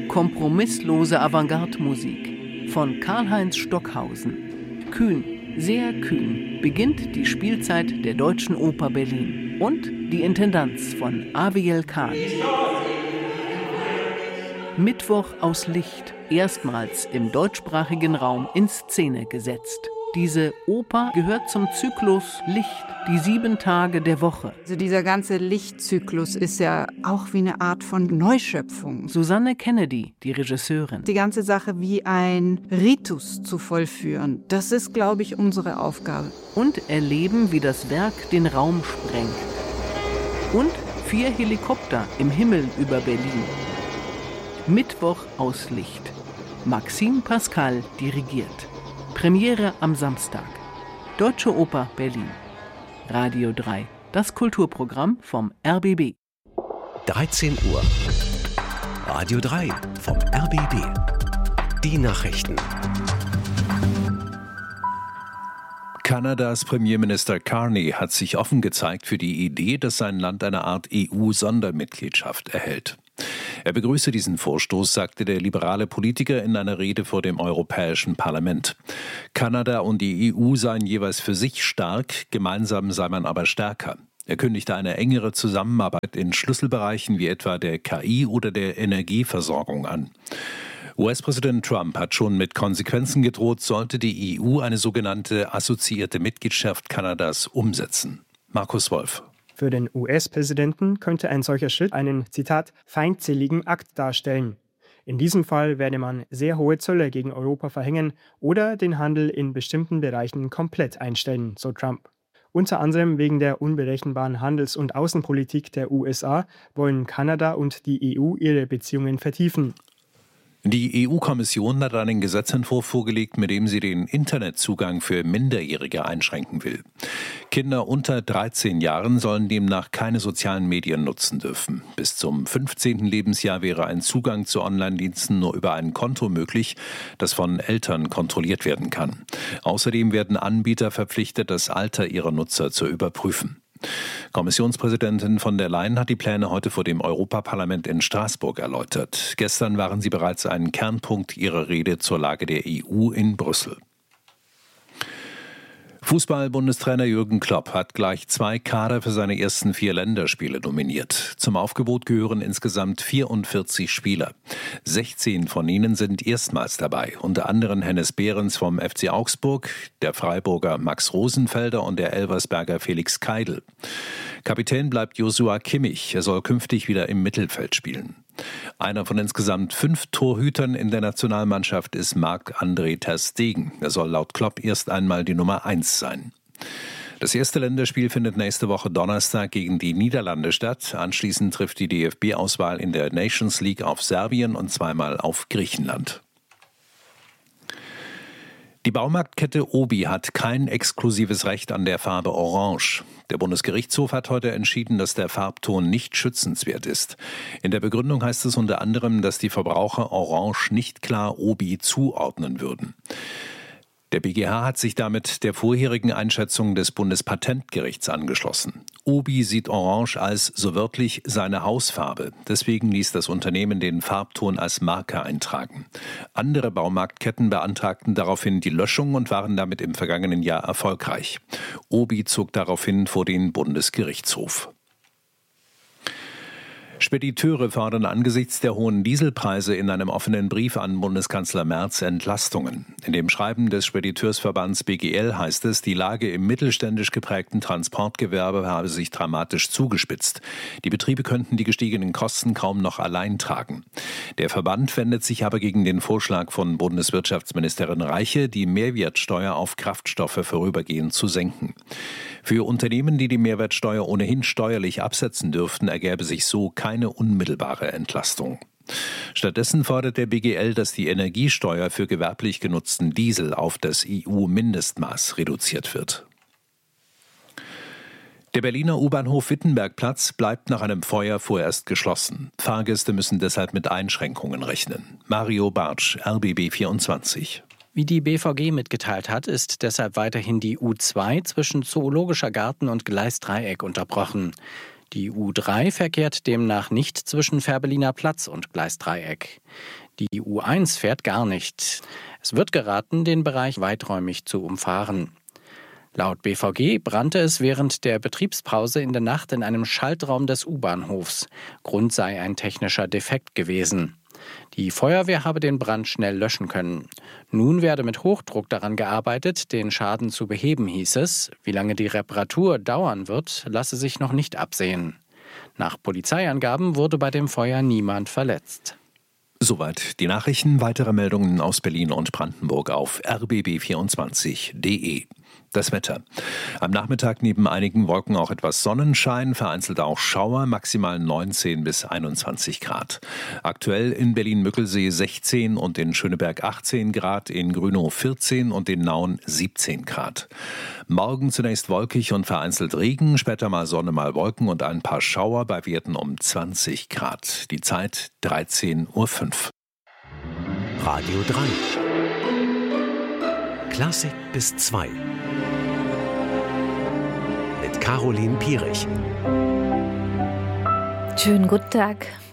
Kompromisslose Avantgarde-Musik von Karl-Heinz Stockhausen. Kühn, sehr kühn beginnt die Spielzeit der Deutschen Oper Berlin und die Intendanz von Aviel Kahn. Mittwoch aus Licht, erstmals im deutschsprachigen Raum in Szene gesetzt. Diese Oper gehört zum Zyklus Licht, die 7 Tage der Woche. Also dieser ganze Lichtzyklus ist ja auch wie eine Art von Neuschöpfung. Susanne Kennedy, die Regisseurin. Die ganze Sache wie ein Ritus zu vollführen, das ist, glaube ich, unsere Aufgabe. Und erleben, wie das Werk den Raum sprengt. Und 4 Helikopter im Himmel über Berlin. Mittwoch aus Licht. Maxime Pascal dirigiert. Premiere am Samstag. Deutsche Oper Berlin. Radio 3, das Kulturprogramm vom RBB. 13 Uhr. Radio 3 vom RBB. Die Nachrichten. Kanadas Premierminister Carney hat sich offen gezeigt für die Idee, dass sein Land eine Art EU-Sondermitgliedschaft erhält. Er begrüße diesen Vorstoß, sagte der liberale Politiker in einer Rede vor dem Europäischen Parlament. Kanada und die EU seien jeweils für sich stark, gemeinsam sei man aber stärker. Er kündigte eine engere Zusammenarbeit in Schlüsselbereichen wie etwa der KI oder der Energieversorgung an. US-Präsident Trump hat schon mit Konsequenzen gedroht, sollte die EU eine sogenannte assoziierte Mitgliedschaft Kanadas umsetzen. Markus Wolf. Für den US-Präsidenten könnte ein solcher Schritt einen, Zitat, feindseligen Akt darstellen. In diesem Fall werde man sehr hohe Zölle gegen Europa verhängen oder den Handel in bestimmten Bereichen komplett einstellen, so Trump. Unter anderem wegen der unberechenbaren Handels- und Außenpolitik der USA wollen Kanada und die EU ihre Beziehungen vertiefen. Die EU-Kommission hat einen Gesetzentwurf vorgelegt, mit dem sie den Internetzugang für Minderjährige einschränken will. Kinder unter 13 Jahren sollen demnach keine sozialen Medien nutzen dürfen. Bis zum 15. Lebensjahr wäre ein Zugang zu Online-Diensten nur über ein Konto möglich, das von Eltern kontrolliert werden kann. Außerdem werden Anbieter verpflichtet, das Alter ihrer Nutzer zu überprüfen. Kommissionspräsidentin von der Leyen hat die Pläne heute vor dem Europaparlament in Straßburg erläutert. Gestern waren sie bereits ein Kernpunkt ihrer Rede zur Lage der EU in Brüssel. Fußball-Bundestrainer Jürgen Klopp hat gleich 2 Kader für seine ersten 4 Länderspiele nominiert. Zum Aufgebot gehören insgesamt 44 Spieler. 16 von ihnen sind erstmals dabei, unter anderem Hennes Behrens vom FC Augsburg, der Freiburger Max Rosenfelder und der Elversberger Felix Keidl. Kapitän bleibt Joshua Kimmich, er soll künftig wieder im Mittelfeld spielen. Einer von insgesamt 5 Torhütern in der Nationalmannschaft ist Marc-André ter Stegen. Er soll laut Klopp erst einmal die Nummer 1 sein. Das erste Länderspiel findet nächste Woche Donnerstag gegen die Niederlande statt. Anschließend trifft die DFB-Auswahl in der Nations League auf Serbien und zweimal auf Griechenland. Die Baumarktkette Obi hat kein exklusives Recht an der Farbe Orange. Der Bundesgerichtshof hat heute entschieden, dass der Farbton nicht schützenswert ist. In der Begründung heißt es unter anderem, dass die Verbraucher Orange nicht klar Obi zuordnen würden. Der BGH hat sich damit der vorherigen Einschätzung des Bundespatentgerichts angeschlossen. Obi sieht Orange als, so wörtlich, seine Hausfarbe. Deswegen ließ das Unternehmen den Farbton als Marke eintragen. Andere Baumarktketten beantragten daraufhin die Löschung und waren damit im vergangenen Jahr erfolgreich. Obi zog daraufhin vor den Bundesgerichtshof. Spediteure fordern angesichts der hohen Dieselpreise in einem offenen Brief an Bundeskanzler Merz Entlastungen. In dem Schreiben des Spediteursverbands BGL heißt es, die Lage im mittelständisch geprägten Transportgewerbe habe sich dramatisch zugespitzt. Die Betriebe könnten die gestiegenen Kosten kaum noch allein tragen. Der Verband wendet sich aber gegen den Vorschlag von Bundeswirtschaftsministerin Reiche, die Mehrwertsteuer auf Kraftstoffe vorübergehend zu senken. Für Unternehmen, die die Mehrwertsteuer ohnehin steuerlich absetzen dürften, ergäbe sich so keine unmittelbare Entlastung. Stattdessen fordert der BGL, dass die Energiesteuer für gewerblich genutzten Diesel auf das EU-Mindestmaß reduziert wird. Der Berliner U-Bahnhof Wittenbergplatz bleibt nach einem Feuer vorerst geschlossen. Fahrgäste müssen deshalb mit Einschränkungen rechnen. Mario Bartsch, RBB 24. Wie die BVG mitgeteilt hat, ist deshalb weiterhin die U2 zwischen Zoologischer Garten und Gleisdreieck unterbrochen. Die U3 verkehrt demnach nicht zwischen Fährberliner Platz und Gleisdreieck. Die U1 fährt gar nicht. Es wird geraten, den Bereich weiträumig zu umfahren. Laut BVG brannte es während der Betriebspause in der Nacht in einem Schaltraum des U-Bahnhofs. Grund sei ein technischer Defekt gewesen. Die Feuerwehr habe den Brand schnell löschen können. Nun werde mit Hochdruck daran gearbeitet, den Schaden zu beheben, hieß es. Wie lange die Reparatur dauern wird, lasse sich noch nicht absehen. Nach Polizeiangaben wurde bei dem Feuer niemand verletzt. Soweit die Nachrichten. Weitere Meldungen aus Berlin und Brandenburg auf rbb24.de. Das Wetter. Am Nachmittag neben einigen Wolken auch etwas Sonnenschein, vereinzelt auch Schauer, maximal 19 bis 21 Grad. Aktuell in Berlin-Müggelsee 16 und in Schöneberg 18 Grad, in Grünow 14 und in Nauen 17 Grad. Morgen zunächst wolkig und vereinzelt Regen, später mal Sonne, mal Wolken und ein paar Schauer bei Werten um 20 Grad. Die Zeit 13:05 Uhr. Radio 3. Klassik bis 2. Mit Caroline Pierich. Schönen guten Tag.